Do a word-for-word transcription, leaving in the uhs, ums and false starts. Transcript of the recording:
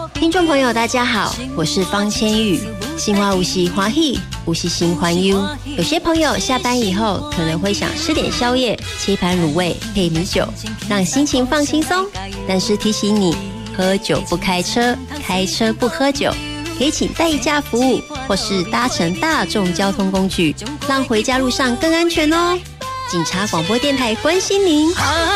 听众朋友大家好，我是方千玉。心花无喜欢喜，无喜心欢忧。有些朋友下班以后可能会想吃点宵夜，切一盘卤味配米酒，让心情放轻松。但是提醒你，喝酒不开车，开车不喝酒。可以请代驾服务，或是搭乘大众交通工具，让回家路上更安全哦。警察广播电台关心您。